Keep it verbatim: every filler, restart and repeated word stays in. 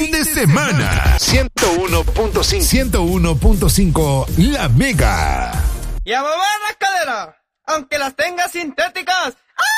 fin de semana. ciento uno punto cinco. ciento uno punto cinco La Mega. Y a mover las caderas, aunque las tengas sintéticas. ¡Ah!